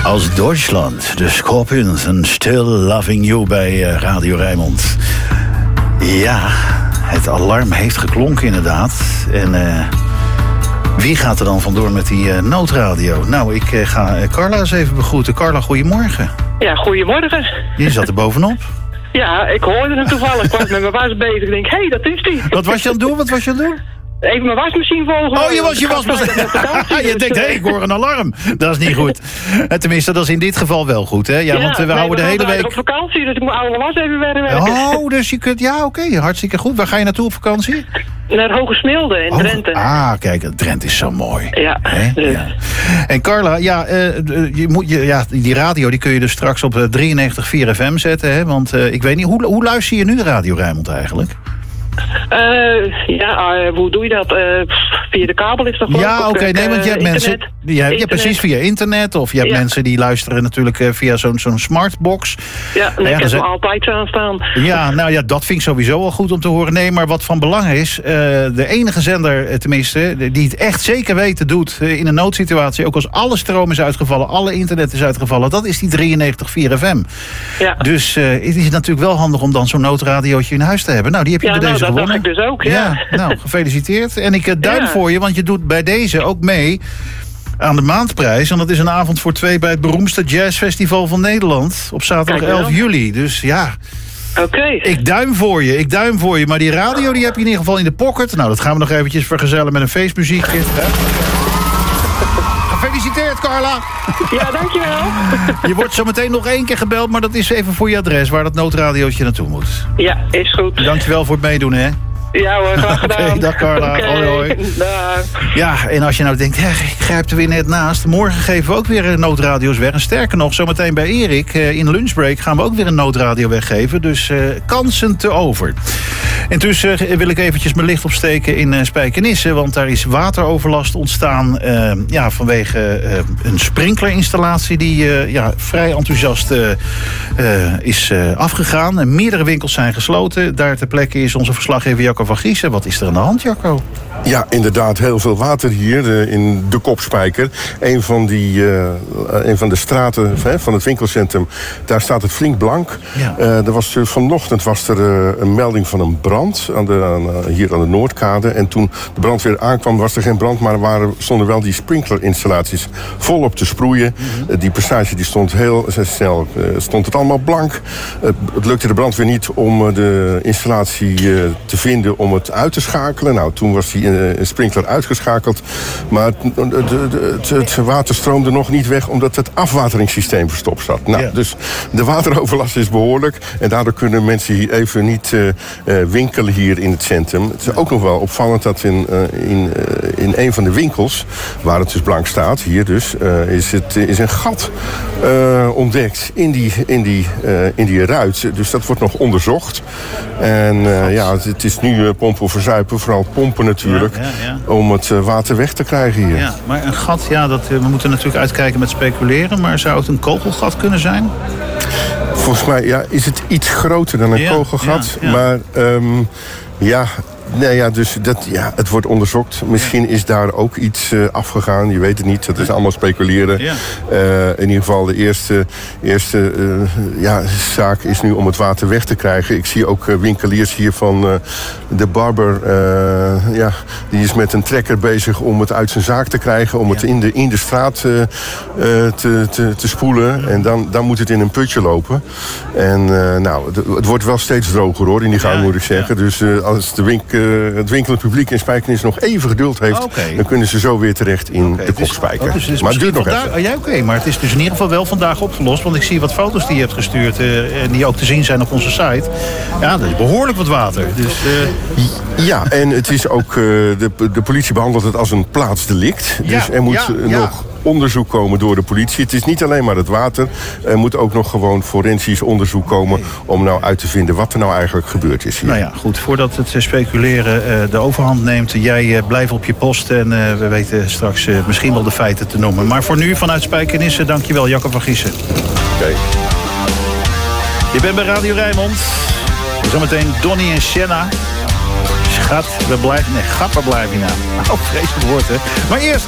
Aus Duitsland, de Scorpions en Still Loving You bij Radio Rijnmond. Ja, het alarm heeft geklonken inderdaad. En wie gaat er dan vandoor met die noodradio? Nou, ik ga Carla eens even begroeten. Carla, goedemorgen. Ja, goedemorgen. Je zat er bovenop. Ja, ik hoorde hem toevallig. Ik was met mijn was bezig. Ik denk, hé, dat is die. Wat was je aan het doen? Even mijn wasmachine volgen. Oh, je wasmachine. Je denkt, hé, ik hoor een alarm. Dat is niet goed. Tenminste, dat is in dit geval wel goed, hè? Ja, want we houden de hele week op vakantie, dus ik moet oude was even werken. Oh, dus je kunt... Ja, oké, hartstikke goed. Waar ga je naartoe op vakantie? Naar Hoge Smilde in Drenthe. Kijk, Drenthe is zo mooi. Ja. Ja. En Carla, die radio die kun je dus straks op 93.4 FM zetten, hè? Want ik weet niet, hoe luister je nu Radio Rijnmond eigenlijk? Hoe doe je dat? Via de kabel is dat geloof ik? Ja, oké, nee, want je hebt mensen... Ja, precies, via internet. Of je hebt mensen die luisteren natuurlijk via zo'n smartbox. Ja, en ik heb hem altijd zo aan staan. Ja, nou ja, dat vind ik sowieso wel goed om te horen. Nee, maar wat van belang is... de enige zender, tenminste, die het echt zeker weten doet... in een noodsituatie, ook als alle stroom is uitgevallen... alle internet is uitgevallen, dat is die 93.4 FM. Ja. Dus het is natuurlijk wel handig om dan zo'n noodradiootje in huis te hebben. Nou, die heb je bij deze gewonnen. Dat dacht ik dus ook, ja. Nou, gefeliciteerd. En ik duim voor je, want je doet bij deze ook mee... aan de maandprijs. En dat is een avond voor 2 bij het beroemdste jazzfestival van Nederland. Op zaterdag 11 juli. Dus ja... Oké. Ik duim voor je. Maar die radio die heb je in ieder geval in de pocket. Nou, dat gaan we nog eventjes vergezellen met een feestmuziekje. Gefeliciteerd, Carla. Ja, dankjewel. Je wordt zo meteen nog 1 keer gebeld, maar dat is even voor je adres... waar dat noodradiootje naartoe moet. Ja, is goed. Dankjewel voor het meedoen, hè. Ja hoor, graag gedaan. Oké, dag Carla. Hoi. Dag. Ja, en als je nou denkt, ik grijp er weer net naast. Morgen geven we ook weer noodradio's weg. En sterker nog, zometeen bij Erik in lunchbreak gaan we ook weer een noodradio weggeven. Dus kansen te over. Intussen wil ik eventjes mijn licht opsteken in Spijkenisse. Want daar is wateroverlast ontstaan vanwege een sprinklerinstallatie die vrij enthousiast is afgegaan. En meerdere winkels zijn gesloten. Daar ter plekke is onze verslaggever Jacco van Giezen. Wat is er aan de hand, Jacco? Ja, inderdaad, heel veel water hier in de Kopspijker. Een van de straten van het winkelcentrum, daar staat het flink blank. Ja. Vanochtend was er een melding van een brand hier aan de Noordkade. En toen de brandweer aankwam, was er geen brand, maar stonden wel die sprinklerinstallaties volop te sproeien. Mm-hmm. Die passage die stond heel snel, stond het allemaal blank. Het lukte de brandweer niet om de installatie te vinden om het uit te schakelen. Nou, toen was die sprinkler uitgeschakeld. Maar het water stroomde nog niet weg omdat het afwateringssysteem verstopt zat. Nou, ja. Dus de wateroverlast is behoorlijk. En daardoor kunnen mensen hier even niet winkelen hier in het centrum. Het is ook nog wel opvallend dat in een van de winkels, waar het dus blank staat, hier dus, is een gat ontdekt in die ruit. Dus dat wordt nog onderzocht. En het is nu pompen of verzuipen, vooral pompen natuurlijk, om het water weg te krijgen hier. Ja, maar een gat, we moeten natuurlijk uitkijken met speculeren, maar zou het een kogelgat kunnen zijn? Volgens mij is het iets groter dan een kogelgat, maar het wordt onderzocht. Misschien is daar ook iets afgegaan. Je weet het niet. Dat is allemaal speculeren. Ja. In ieder geval de eerste zaak is nu om het water weg te krijgen. Ik zie ook winkeliers hier van de Barber. Die is met een trekker bezig om het uit zijn zaak te krijgen. Om het in de straat te spoelen. En dan moet het in een putje lopen. En het wordt wel steeds droger hoor, in die gang moet ik zeggen. Ja. Dus als het winkelend publiek in Spijkenisse nog even geduld heeft, dan kunnen ze zo weer terecht in de Kopspijker. Dus maar het duurt nog even. Maar het is dus in ieder geval wel vandaag opgelost, want ik zie wat foto's die je hebt gestuurd en die ook te zien zijn op onze site. Ja, dat is behoorlijk wat water. Dus, Ja, en het is ook, de politie behandelt het als een plaatsdelict. Dus er moet nog onderzoek komen door de politie. Het is niet alleen maar het water. Er moet ook nog gewoon forensisch onderzoek komen om nou uit te vinden wat er nou eigenlijk gebeurd is hier. Nou ja, goed. Voordat het speculeren de overhand neemt, jij blijft op je post en we weten straks misschien wel de feiten te noemen. Maar voor nu vanuit Spijkenisse, dankjewel Jacco van Giezen. Oké. Je bent bij Radio Rijnmond. Zometeen Donnie en Shenna. Schat, we blijven... Nee, grappen blijven nou. Oh, vreselijk woord, hè. Maar eerst